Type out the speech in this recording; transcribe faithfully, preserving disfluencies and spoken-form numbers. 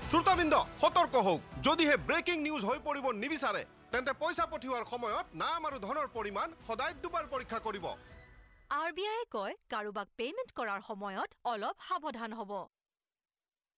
শ্ৰোতাবৃন্দ সতৰ্ক হওক যদিহে ব্ৰেকিং নিউজ হৈ পৰিব নিবিচাৰে তেন্তে পইচা পঠিওৱাৰ সময়ত নাম আৰু ধনৰ পৰিমাণ সদায় দুবাৰ পৰীক্ষা কৰিব। আৰ বি আইয়ে কয় কাৰোবাক পেমেণ্ট কৰাৰ সময়ত অলপ সাৱধান হ'ব।